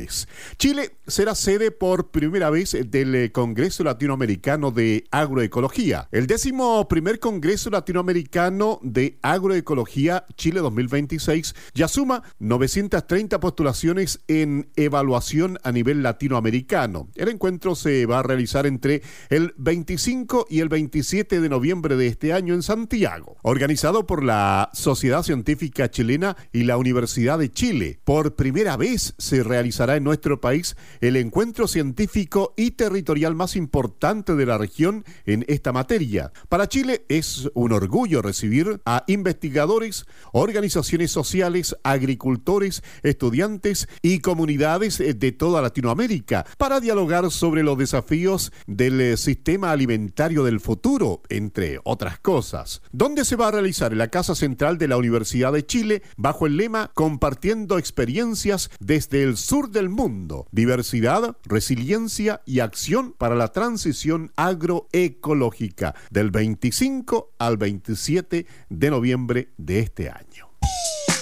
Libertadores. Chile será sede por primera vez del Congreso Latinoamericano de Agroecología. El 11º Congreso Latinoamericano de Agroecología Chile 2026 ya suma 930 postulaciones en evaluación a nivel latinoamericano. El encuentro se va a realizar entre el 25 y el 27 de noviembre de este año en Santiago. Organizado por la Sociedad Científica Chilena y la Universidad de Chile. Por primera vez se realizará en nuestro país el encuentro científico y territorial más importante de la región en esta materia. Para Chile es un orgullo recibir a investigadores, organizaciones sociales, agricultores, estudiantes y comunidades de toda Latinoamérica para dialogar sobre los desafíos del sistema alimentario del futuro, entre otras cosas. ¿Dónde se va a realizar? En la Casa Central de la Universidad de Chile, bajo el lema Compartiendo experiencias desde el sur del mundo, diversidad, resiliencia y acción para la transición agroecológica, del 25 al 27 de noviembre de este año.